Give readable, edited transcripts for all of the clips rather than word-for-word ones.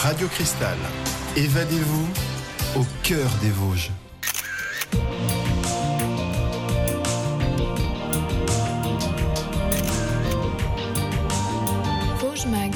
Radio Cristal. Évadez-vous au cœur des Vosges. Vosges Mag.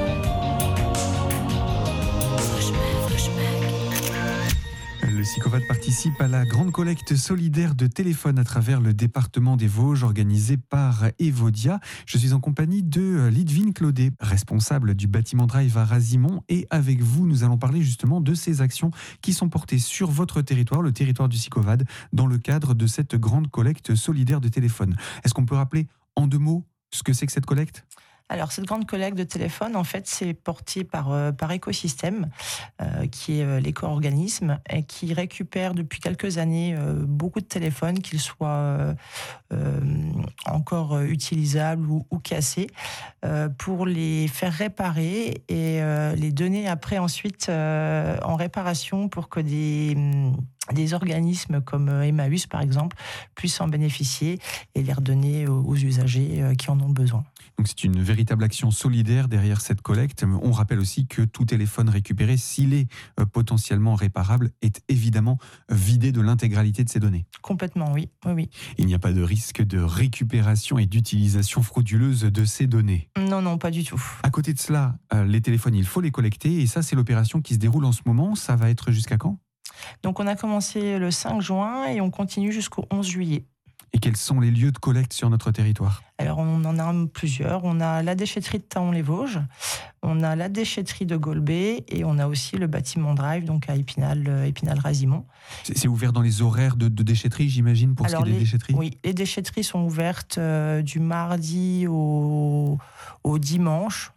Le Sicovad participe à la grande collecte solidaire de téléphones à travers le département des Vosges organisée par Evodia. Je suis en compagnie de Lidvine Claudet, responsable du bâtiment Drive à Razimont. Et avec vous, nous allons parler justement de ces actions qui sont portées sur votre territoire, le territoire du Sicovad, dans le cadre de cette grande collecte solidaire de téléphones. Est-ce qu'on peut rappeler en 2 mots ce que c'est que cette collecte ? Alors, cette grande collecte de téléphones, en fait, c'est porté par Écosystème, qui est l'éco-organisme, et qui récupère depuis quelques années beaucoup de téléphones, qu'ils soient encore utilisables ou cassés, pour les faire réparer et les donner après ensuite en réparation pour que des organismes comme Emmaüs, par exemple, puissent en bénéficier et les redonner aux usagers qui en ont besoin. Donc c'est une véritable action solidaire derrière cette collecte. On rappelle aussi que tout téléphone récupéré, s'il est potentiellement réparable, est évidemment vidé de l'intégralité de ses données. Complètement, oui. Oui. Il n'y a pas de risque de récupération et d'utilisation frauduleuse de ces données. Non, pas du tout. À côté de cela, les téléphones, il faut les collecter. Et ça, c'est l'opération qui se déroule en ce moment. Ça va être jusqu'à quand ? Donc on a commencé le 5 juin et on continue jusqu'au 11 juillet. Et quels sont les lieux de collecte sur notre territoire ? Alors on en a plusieurs. On a la déchetterie de Taon-les-Vosges, on a la déchetterie de Golbet et on a aussi le bâtiment Drive, donc à Épinal-Razimont. C'est ouvert dans les horaires de déchetterie, j'imagine, pour ce qui est des déchetteries ? Oui, les déchetteries sont ouvertes du mardi au dimanche.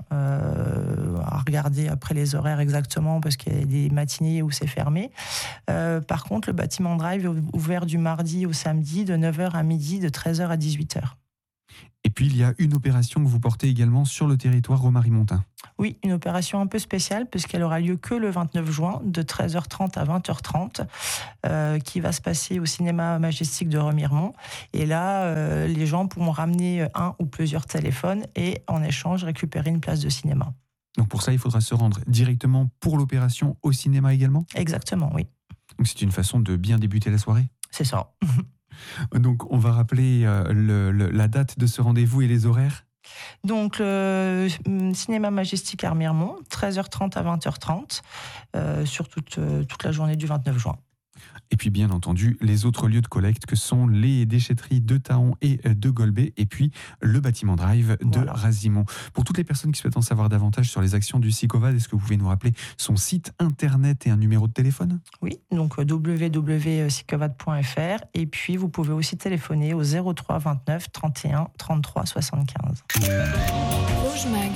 À regarder après les horaires exactement parce qu'il y a des matinées où c'est fermé. Par contre, le bâtiment Drive est ouvert du mardi au samedi de 9h à midi, de 13h à 18h. Et puis, il y a une opération que vous portez également sur le territoire romarimontain. Oui, une opération un peu spéciale puisqu'elle aura lieu que le 29 juin, de 13h30 à 20h30, qui va se passer au cinéma Majestic de Remiremont. Et là, les gens pourront ramener un ou plusieurs téléphones et en échange récupérer une place de cinéma. Donc pour ça, il faudra se rendre directement pour l'opération au cinéma également ? Exactement, oui. Donc c'est une façon de bien débuter la soirée ? C'est ça. Donc on va rappeler la date de ce rendez-vous et les horaires ? Donc le cinéma Majestic à Remiremont, 13h30 à 20h30, sur toute la journée du 29 juin. Et puis bien entendu, les autres lieux de collecte que sont les déchetteries de Taon et de Golbet, et puis le bâtiment Drive de Razimont. Pour toutes les personnes qui souhaitent en savoir davantage sur les actions du Sicovad, est-ce que vous pouvez nous rappeler son site internet et un numéro de téléphone ? Oui, donc www.sicovad.fr, et puis vous pouvez aussi téléphoner au 03 29 31 33 75. Vosges Mag.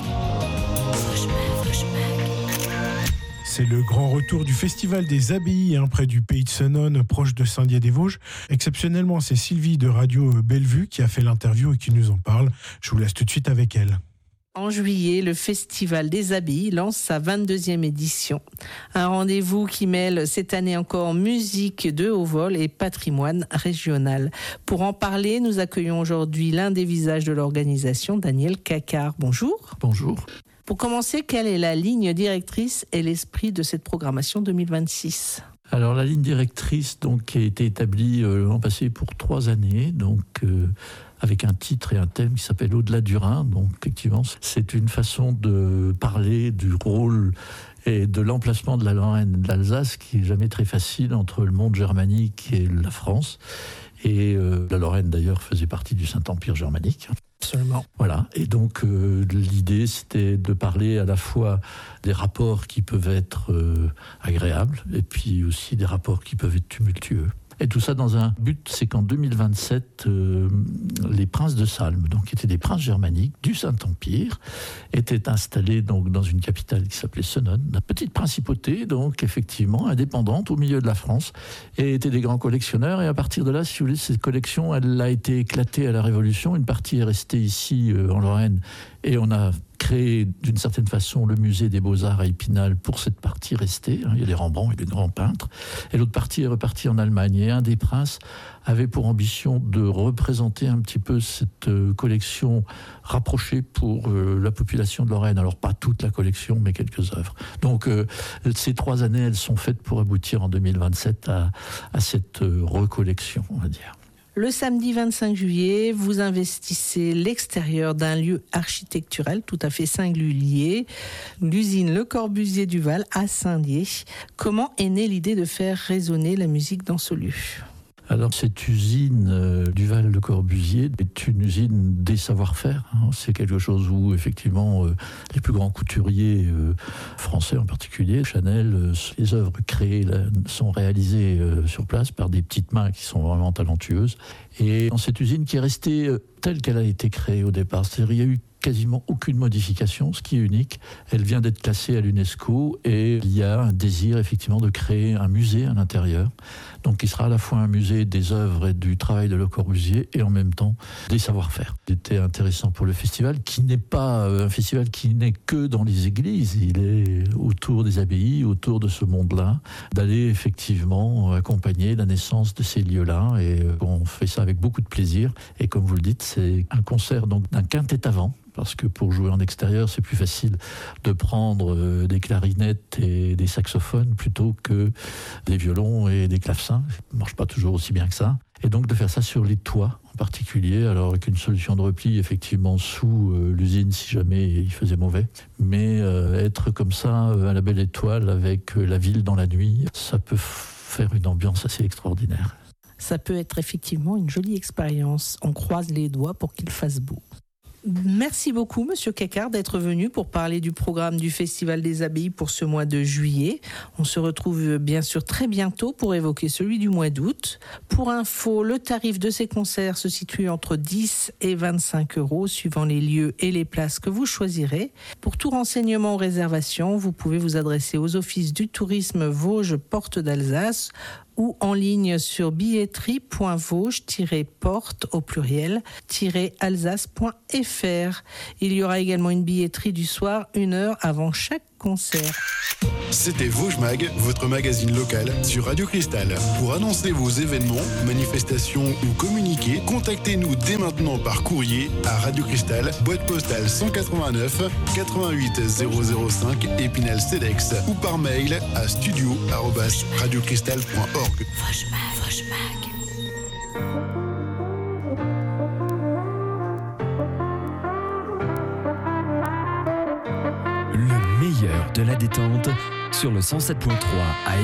C'est le grand retour du Festival des Abbayes, près du pays de Senones, proche de Saint-Dié-des-Vosges. Exceptionnellement, c'est Sylvie de Radio Bellevue qui a fait l'interview et qui nous en parle. Je vous laisse tout de suite avec elle. En juillet, le Festival des Abbayes lance sa 22e édition. Un rendez-vous qui mêle cette année encore musique de haut vol et patrimoine régional. Pour en parler, nous accueillons aujourd'hui l'un des visages de l'organisation, Daniel Cacard. Bonjour. Bonjour. Pour commencer, quelle est la ligne directrice et l'esprit de cette programmation 2026 ? Alors la ligne directrice donc, a été établie l'an passé pour 3 années, donc avec un titre et un thème qui s'appelle Au-delà du Rhin. Donc effectivement, c'est une façon de parler du rôle et de l'emplacement de la Lorraine et de l'Alsace qui n'est jamais très facile entre le monde germanique et la France. Et la Lorraine d'ailleurs faisait partie du Saint-Empire germanique. Absolument. Voilà, et donc l'idée c'était de parler à la fois des rapports qui peuvent être agréables et puis aussi des rapports qui peuvent être tumultueux. Et tout ça dans un but, c'est qu'en 2027, les princes de Salm, donc qui étaient des princes germaniques du Saint-Empire, étaient installés donc dans une capitale qui s'appelait Senones, une petite principauté, donc effectivement indépendante au milieu de la France, et étaient des grands collectionneurs. Et à partir de là, si vous voulez, cette collection, elle a été éclatée à la Révolution. Une partie est restée ici en Lorraine, et on a créé d'une certaine façon le musée des Beaux-Arts à Épinal pour cette partie restée. Il y a des Rembrandt et des grands peintres. Et l'autre partie est repartie en Allemagne. Et un des princes avait pour ambition de représenter un petit peu cette collection rapprochée pour la population de Lorraine. Alors pas toute la collection, mais quelques œuvres. Donc ces 3 années, elles sont faites pour aboutir en 2027 à cette recollection, on va dire. Le samedi 25 juillet, vous investissez l'extérieur d'un lieu architectural tout à fait singulier, l'usine Le Corbusier du Val à Saint-Dié. Comment est née l'idée de faire résonner la musique dans ce lieu ? Alors cette usine du Val Le Corbusier est une usine des savoir-faire. C'est quelque chose où effectivement les plus grands couturiers français en particulier, Chanel, les œuvres créées sont réalisées sur place par des petites mains qui sont vraiment talentueuses. Et dans cette usine qui est restée telle qu'elle a été créée au départ, c'est-à-dire il y a eu quasiment aucune modification, ce qui est unique. Elle vient d'être classée à l'UNESCO et il y a un désir effectivement de créer un musée à l'intérieur, donc qui sera à la fois un musée des œuvres et du travail de Le Corbusier et en même temps des savoir-faire. C'était intéressant pour le festival, qui n'est pas un festival qui n'est que dans les églises, il est autour des abbayes, autour de ce monde-là, d'aller effectivement accompagner la naissance de ces lieux-là, et on fait ça avec beaucoup de plaisir. Et comme vous le dites, c'est un concert donc d'un quintet à vent, parce que pour jouer en extérieur, c'est plus facile de prendre des clarinettes et des saxophones plutôt que des violons et des clavecins. Ça ne marche pas toujours aussi bien que ça. Et donc de faire ça sur les toits en particulier, alors avec une solution de repli effectivement sous l'usine si jamais il faisait mauvais. Mais être comme ça à la belle étoile avec la ville dans la nuit, ça peut faire une ambiance assez extraordinaire. Ça peut être effectivement une jolie expérience. On croise les doigts pour qu'il fasse beau. Merci beaucoup, Monsieur Cacard, d'être venu pour parler du programme du Festival des Abbayes pour ce mois de juillet. On se retrouve bien sûr très bientôt pour évoquer celui du mois d'août. Pour info, le tarif de ces concerts se situe entre 10 et 25 € suivant les lieux et les places que vous choisirez. Pour tout renseignement ou réservation, vous pouvez vous adresser aux offices du tourisme Vosges Porte d'Alsace ou en ligne sur billetterie.vosges-porte au pluriel-alsace.fr. Il y aura également une billetterie du soir 1 heure avant chaque concert. C'était Vosges Mag, votre magazine local sur Radio Cristal. Pour annoncer vos événements, manifestations ou communiquer, contactez-nous dès maintenant par courrier à Radio Cristal, boîte postale 189 88 005 Épinal Cedex, ou par mail à studio@radiocristal.org. Vosges Mag. Le meilleur de la détente sur le 107.3 à